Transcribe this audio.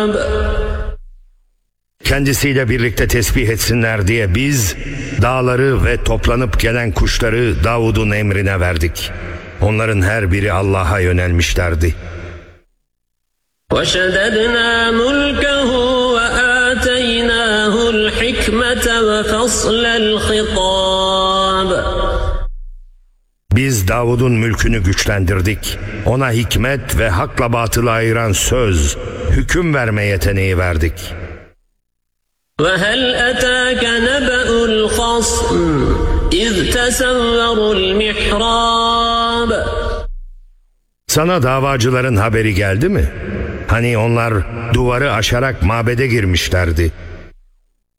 Kendisiyle birlikte tesbih etsinler diye biz dağları ve toplanıp gelen kuşları Davud'un emrine verdik. Onların her biri Allah'a yönelmişlerdi. وَشَدَدْنَا مُلْكَهُ وَآتَيْنَاهُ الْحِكْمَةَ وَفَصْلَ الْخِطَابِ. Biz Davud'un mülkünü güçlendirdik. Ona hikmet ve hakla batılı ayıran söz, hüküm verme yeteneği verdik. وَهَلْ أَتَاكَ نَبَأُ الْخَصْمِ إِذْ تَسَوَّرُوا الْمِحْرَابَ. Sana davacıların haberi geldi mi? Hani onlar duvarı aşarak mabede girmişlerdi.